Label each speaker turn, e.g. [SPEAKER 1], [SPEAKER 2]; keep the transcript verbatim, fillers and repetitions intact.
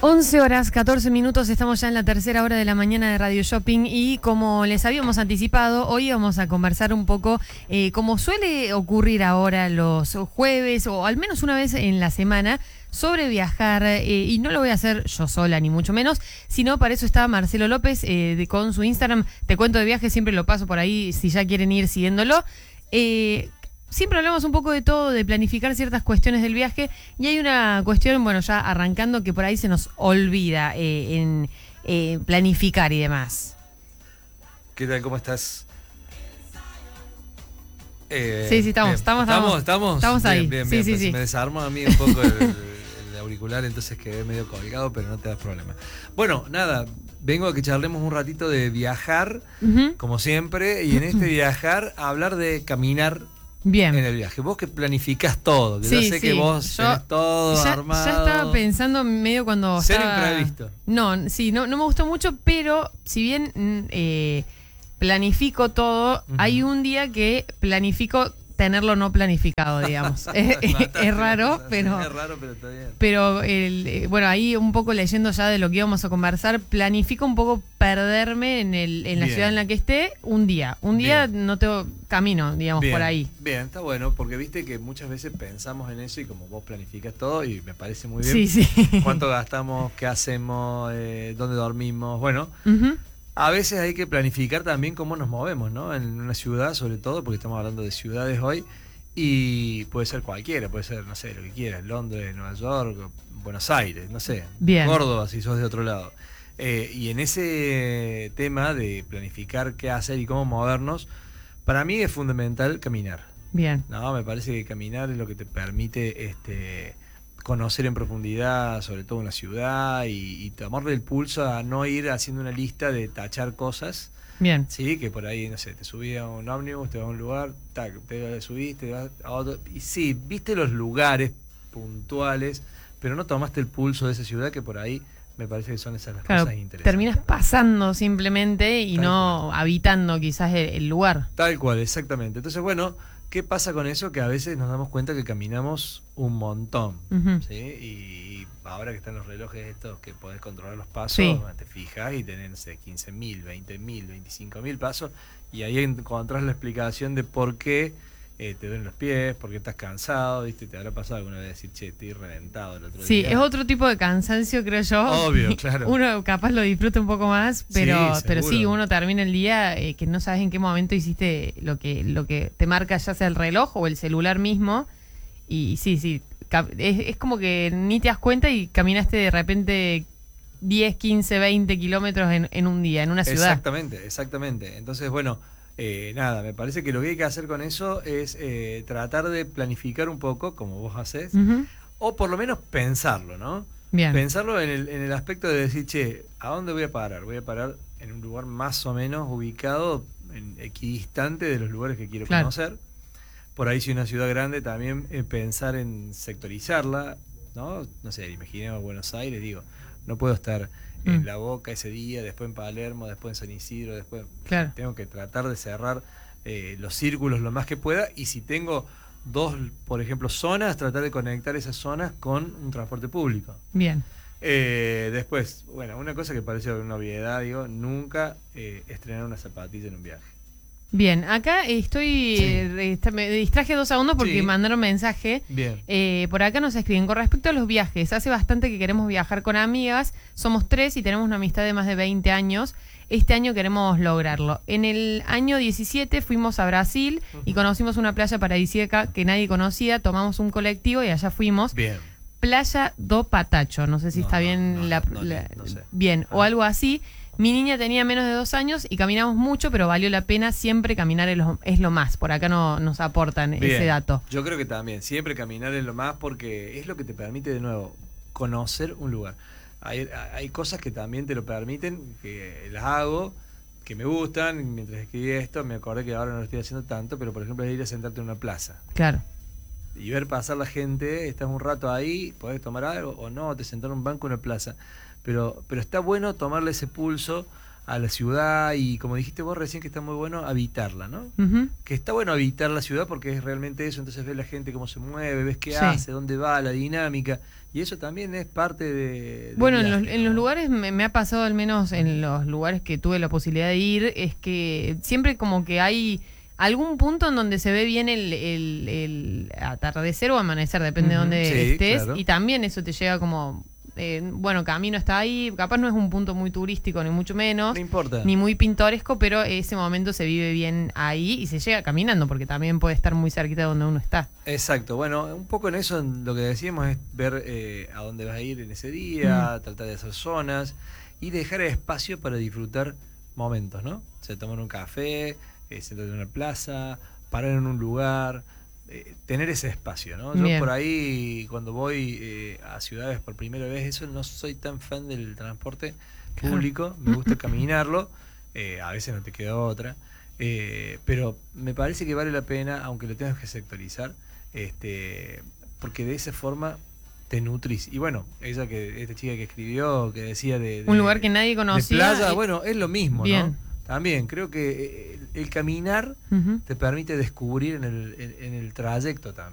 [SPEAKER 1] once horas, catorce minutos, estamos ya en la tercera hora de la mañana de Radio Shopping y como les habíamos anticipado, hoy vamos a conversar un poco, eh, como suele ocurrir ahora los jueves o al menos una vez en la semana, sobre viajar, eh, y no lo voy a hacer yo sola ni mucho menos, sino para eso está Marcelo López eh, de, con su Instagram, Te Cuento de Viaje, siempre lo paso por ahí si ya quieren ir siguiéndolo. Eh, Siempre hablamos un poco de todo, de planificar ciertas cuestiones del viaje y hay una cuestión, bueno, ya arrancando que por ahí se nos olvida eh, en eh, planificar y demás.
[SPEAKER 2] ¿Qué tal? ¿Cómo estás? Eh,
[SPEAKER 1] sí, sí, estamos,
[SPEAKER 2] bien.
[SPEAKER 1] estamos,
[SPEAKER 2] estamos, estamos,
[SPEAKER 1] estamos ahí.
[SPEAKER 2] Bien, bien,
[SPEAKER 1] sí,
[SPEAKER 2] bien.
[SPEAKER 1] sí,
[SPEAKER 2] Pues
[SPEAKER 1] sí.
[SPEAKER 2] me desarmó a mí un poco el, el auricular, entonces quedé medio colgado, pero no te das problema. Bueno, nada, vengo a que charlemos un ratito de viajar, uh-huh. como siempre, y en este viajar a hablar de caminar. Bien. En el viaje. Vos que planificás todo, que sí, yo sé sí. que vos yo tenés todo
[SPEAKER 1] ya,
[SPEAKER 2] armado.
[SPEAKER 1] Ya estaba pensando medio cuando
[SPEAKER 2] Ser
[SPEAKER 1] estaba...
[SPEAKER 2] imprevisto.
[SPEAKER 1] No, sí, no, no me gustó mucho, pero si bien eh, planifico todo, uh-huh. hay un día que planifico tenerlo no planificado, digamos. es, es raro, pero...
[SPEAKER 2] Es raro, pero está bien.
[SPEAKER 1] Pero, el, eh, bueno, ahí un poco leyendo ya de lo que íbamos a conversar, planifico un poco perderme en, el, en la bien. ciudad en la que esté un día. Un día bien. no tengo camino, digamos,
[SPEAKER 2] bien.
[SPEAKER 1] por ahí.
[SPEAKER 2] Bien, está bueno, porque viste que muchas veces pensamos en eso y como vos planificas todo, y me parece muy bien.
[SPEAKER 1] Sí, sí.
[SPEAKER 2] ¿Cuánto gastamos? ¿Qué hacemos? Eh, ¿Dónde dormimos? Bueno...
[SPEAKER 1] Uh-huh.
[SPEAKER 2] A veces hay que planificar también cómo nos movemos, ¿no? En una ciudad, sobre todo, porque estamos hablando de ciudades hoy, y puede ser cualquiera, puede ser, no sé, lo que quieras, Londres, Nueva York, Buenos Aires, no sé,
[SPEAKER 1] Bien.
[SPEAKER 2] Córdoba, si sos de otro lado. Eh, y en ese tema de planificar qué hacer y cómo movernos, para mí es fundamental caminar.
[SPEAKER 1] Bien.
[SPEAKER 2] No, me parece que caminar es lo que te permite este conocer en profundidad, sobre todo una ciudad, y, y tomarle el pulso a no ir haciendo una lista de tachar cosas.
[SPEAKER 1] Bien.
[SPEAKER 2] Sí, que por ahí, no sé, te subís a un ómnibus, te vas a un lugar, tac, te subís, te vas a otro. Y sí, viste los lugares puntuales, pero no tomaste el pulso de esa ciudad, que por ahí me parece que son esas las
[SPEAKER 1] claro,
[SPEAKER 2] cosas interesantes.
[SPEAKER 1] Terminas pasando simplemente y
[SPEAKER 2] Tal
[SPEAKER 1] no
[SPEAKER 2] cual.
[SPEAKER 1] habitando quizás el, el lugar.
[SPEAKER 2] Tal cual, exactamente. Entonces, bueno, ¿qué pasa con eso? Que a veces nos damos cuenta que caminamos un montón, uh-huh. ¿sí? Y ahora que están los relojes estos que podés controlar los pasos, sí. te fijas y tenés, no sé, quince mil, veinte mil, veinticinco mil pasos, y ahí encontrás la explicación de por qué eh, te duelen los pies, por qué estás cansado, ¿viste? Te habrá pasado alguna vez decir, che, estoy reventado el otro
[SPEAKER 1] sí,
[SPEAKER 2] día.
[SPEAKER 1] Sí, es otro tipo de cansancio, creo yo.
[SPEAKER 2] Obvio, claro.
[SPEAKER 1] Uno capaz lo disfruta un poco más, pero sí, pero sí uno termina el día eh, que no sabes en qué momento hiciste lo que, lo que te marca, ya sea el reloj o el celular mismo, y sí, sí, es, es como que ni te das cuenta y caminaste de repente diez, quince, veinte kilómetros en, en un día, en una ciudad.
[SPEAKER 2] Exactamente, exactamente. Entonces, bueno, eh, nada, me parece que lo que hay que hacer con eso es eh, tratar de planificar un poco, como vos hacés, uh-huh. o por lo menos pensarlo, ¿no?
[SPEAKER 1] Bien.
[SPEAKER 2] Pensarlo en el, en el aspecto de decir, che, ¿a dónde voy a parar? Voy a parar en un lugar más o menos ubicado, en, equidistante de los lugares que quiero
[SPEAKER 1] claro.
[SPEAKER 2] conocer. Por ahí, si una ciudad grande, también eh, pensar en sectorizarla, ¿no? No sé, imaginemos Buenos Aires, digo, no puedo estar mm. en La Boca ese día, después en Palermo, después en San Isidro, después
[SPEAKER 1] claro.
[SPEAKER 2] tengo que tratar de cerrar eh, los círculos lo más que pueda, y si tengo dos, por ejemplo, zonas, tratar de conectar esas zonas con un transporte público.
[SPEAKER 1] Bien.
[SPEAKER 2] Eh, después, bueno, una cosa que parece una obviedad, digo, nunca eh, estrenar una zapatilla en un viaje.
[SPEAKER 1] Bien, acá estoy, sí. eh, me distraje dos segundos porque sí. mandaron mensaje.
[SPEAKER 2] Bien.
[SPEAKER 1] Eh, por acá nos escriben, con respecto a los viajes, hace bastante que queremos viajar con amigas, somos tres y tenemos una amistad de más de veinte años. Este año queremos lograrlo. En el año diecisiete fuimos a Brasil uh-huh. y conocimos una playa paradisíaca que nadie conocía, tomamos un colectivo y allá fuimos.
[SPEAKER 2] Bien.
[SPEAKER 1] Playa do Patacho, no sé si
[SPEAKER 2] no,
[SPEAKER 1] está
[SPEAKER 2] no,
[SPEAKER 1] bien
[SPEAKER 2] no,
[SPEAKER 1] la,
[SPEAKER 2] no,
[SPEAKER 1] la
[SPEAKER 2] no sé.
[SPEAKER 1] bien, ah. o algo así. Mi niña tenía menos de dos años y caminamos mucho, pero valió la pena. Siempre caminar es lo, es lo más. Por acá no nos aportan
[SPEAKER 2] Bien.
[SPEAKER 1] ese dato.
[SPEAKER 2] Yo creo que también, siempre caminar es lo más, porque es lo que te permite, de nuevo, conocer un lugar. Hay, hay cosas que también te lo permiten, que las hago, que me gustan. Mientras escribí esto, me acordé que ahora no lo estoy haciendo tanto, pero por ejemplo, es ir a sentarte en una plaza.
[SPEAKER 1] Claro.
[SPEAKER 2] Y ver pasar la gente, estás un rato ahí, podés tomar algo o no, te sentás en un banco en una plaza. Pero, pero está bueno tomarle ese pulso a la ciudad y, como dijiste vos recién, que está muy bueno habitarla, ¿no? Uh-huh. Que está bueno habitar la ciudad porque es realmente eso, entonces ves la gente cómo se mueve, ves qué sí. hace, dónde va, la dinámica, Y eso también es parte de... de
[SPEAKER 1] bueno,
[SPEAKER 2] viaje,
[SPEAKER 1] en los, en
[SPEAKER 2] ¿no?
[SPEAKER 1] los lugares, me, me ha pasado al menos en los lugares que tuve la posibilidad de ir, es que siempre como que hay algún punto en donde se ve bien el, el, el atardecer o amanecer, depende
[SPEAKER 2] Ujú,
[SPEAKER 1] de dónde
[SPEAKER 2] sí,
[SPEAKER 1] estés,
[SPEAKER 2] claro.
[SPEAKER 1] y también eso te llega como... Eh, bueno, Camino está ahí, capaz no es un punto muy turístico, ni mucho menos,
[SPEAKER 2] No importa.
[SPEAKER 1] ni muy pintoresco, pero ese momento se vive bien ahí y se llega caminando, porque también puede estar muy cerquita de donde uno está.
[SPEAKER 2] Exacto, bueno, un poco en eso en lo que decíamos es ver eh, a dónde vas a ir en ese día,
[SPEAKER 1] Mm.
[SPEAKER 2] tratar de hacer zonas y dejar espacio para disfrutar momentos, ¿no? O sea, tomar un café, eh, sentarte en una plaza, parar en un lugar, eh, tener ese espacio, ¿no? Yo
[SPEAKER 1] Bien.
[SPEAKER 2] por ahí, cuando voy eh, a ciudades por primera vez, eso no soy tan fan del transporte público, me gusta caminarlo, eh, a veces no te queda otra, eh, pero me parece que vale la pena, aunque lo tengas que sectorizar, este, porque de esa forma te nutrís. Y bueno, ella que, esta chica que escribió, que decía de, de
[SPEAKER 1] Un lugar que nadie
[SPEAKER 2] de
[SPEAKER 1] conocía.
[SPEAKER 2] playa,
[SPEAKER 1] y-
[SPEAKER 2] bueno, es lo mismo,
[SPEAKER 1] Bien.
[SPEAKER 2] ¿no? También creo que el, el caminar
[SPEAKER 1] Ujú.
[SPEAKER 2] te permite descubrir en el, en, en el trayecto también.